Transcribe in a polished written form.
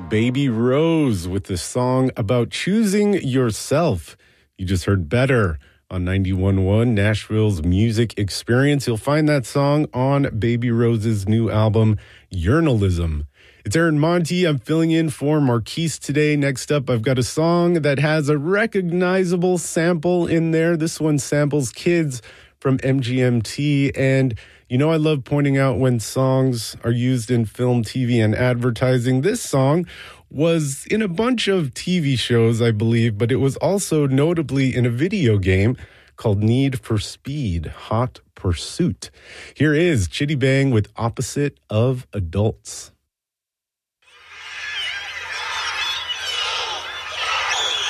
Baby Rose with the song about choosing yourself. You just heard Better on 91.1 Nashville's Music Experience. You'll find that song on Baby Rose's new album, Yearnalism. It's Aaron Monty. I'm filling in for Marquise today. Next up, I've got a song that has a recognizable sample in there. This one samples Kids from MGMT, and you know I love pointing out when songs are used in film, TV, and advertising. This song was in a bunch of TV shows, I believe, but it was also notably in a video game called Need for Speed, Hot Pursuit. Here is Chitty Bang with Opposite of Adults.